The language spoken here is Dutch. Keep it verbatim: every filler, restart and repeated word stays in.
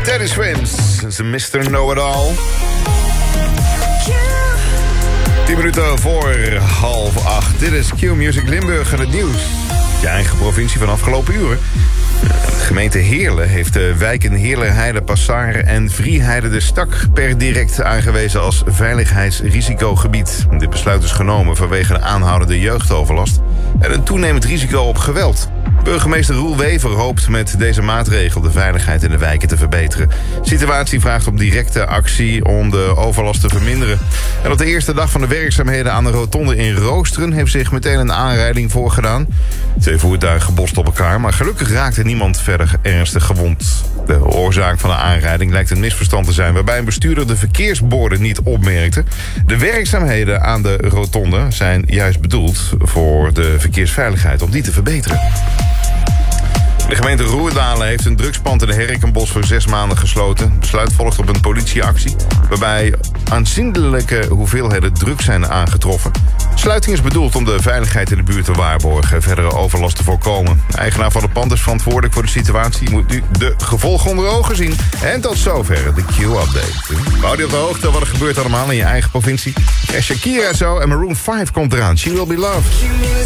Teddy Swims, is mister Know-It-All. tien minuten voor half acht. Dit is Q-Music Limburg en het nieuws. Je eigen provincie van afgelopen uren. De gemeente Heerlen heeft de wijken Heerlen, Passaren en Vrieheide de Stak per direct aangewezen als veiligheidsrisicogebied. Dit besluit is genomen vanwege de aanhoudende jeugdoverlast en een toenemend risico op geweld. Burgemeester Roel Wever hoopt met deze maatregel de veiligheid in de wijken te verbeteren. De situatie vraagt om directe actie om de overlast te verminderen. En op de eerste dag van de werkzaamheden aan de rotonde in Roosteren heeft zich meteen een aanrijding voorgedaan. Twee voertuigen botsten op elkaar, maar gelukkig raakte niemand verder ernstig gewond. De oorzaak van de aanrijding lijkt een misverstand te zijn, waarbij een bestuurder de verkeersborden niet opmerkte. De werkzaamheden aan de rotonde zijn juist bedoeld voor de verkeersveiligheid, om die te verbeteren. De gemeente Roerdalen heeft een drugspand in de Herkenbos voor zes maanden gesloten. Het besluit volgt op een politieactie waarbij aanzienlijke hoeveelheden drugs zijn aangetroffen. De sluiting is bedoeld om de veiligheid in de buurt te waarborgen en verdere overlast te voorkomen. De eigenaar van het pand is verantwoordelijk voor de situatie. Je moet nu de gevolgen onder ogen zien. En tot zover de Q-update. Hou je op de hoogte wat er gebeurt allemaal in je eigen provincie. Ja, Shakira zo en Maroon vijf komt eraan. She Will Be Loved.